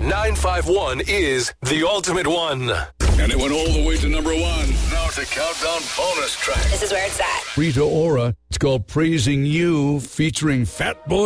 951 is the ultimate one. And it went all the way to number one. Now it's a countdown bonus track. This is where it's at. Rita Ora. It's called Praising You, featuring Fat Boy